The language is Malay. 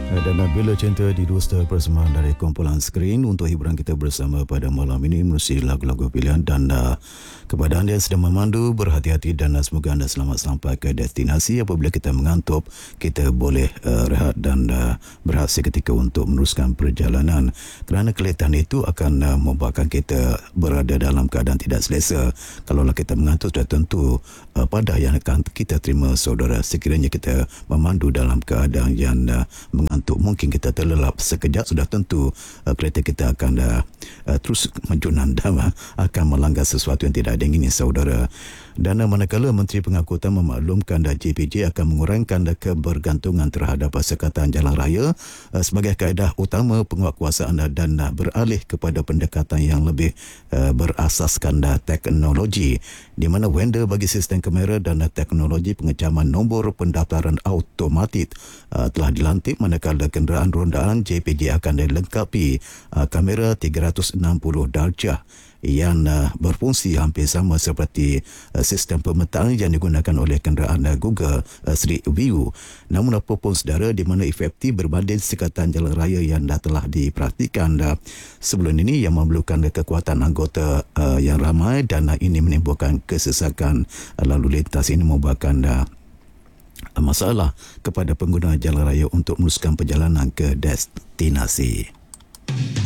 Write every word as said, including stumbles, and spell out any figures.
Dan Bila Cinta di Dusta persembahan dari kumpulan skrin untuk hiburan kita bersama pada malam ini menerusi lagu-lagu pilihan dan uh, kepada anda yang sedang memandu berhati-hati dan uh, semoga anda selamat sampai ke destinasi. Apabila kita mengantuk kita boleh uh, rehat dan uh, berehat seketika untuk meneruskan perjalanan kerana kelihatan itu akan uh, membuatkan kita berada dalam keadaan tidak selesa. Kalaulah kita mengantuk sudah tentu uh, padah yang akan kita terima saudara. Sekiranya kita memandu dalam keadaan yang uh, mengantuk, mungkin kita terlelap sekejap, sudah tentu uh, kereta kita akan uh, uh, terus menjunam dan uh, akan melanggar sesuatu yang tidak diingini saudara. Dan uh, manakala Menteri Pengangkutan memaklumkan uh, J P J akan mengurangkan uh, kebergantungan terhadap uh, sekatan jalan raya uh, sebagai kaedah utama penguatkuasaan uh, dan uh, beralih kepada pendekatan yang lebih uh, berasaskan uh, teknologi, di mana vendor bagi sistem kamera dan uh, teknologi pengecaman nombor pendaftaran automatik uh, telah dilantik, manakala kenderaan rondaan J P J akan dilengkapi uh, kamera tiga ratus enam puluh darjah yang uh, berfungsi hampir sama seperti uh, sistem pemetaan yang digunakan oleh kenderaan uh, Google uh, Street View. Namun apapun saudara, di mana efektif berbanding sekatan jalan raya yang dah telah dipraktikan uh, sebelum ini yang memerlukan uh, kekuatan anggota uh, yang ramai dan uh, ini menimbulkan kesesakan uh, lalu lintas. Ini membuatkan uh, masalah kepada pengguna jalan raya untuk meneruskan perjalanan ke destinasi.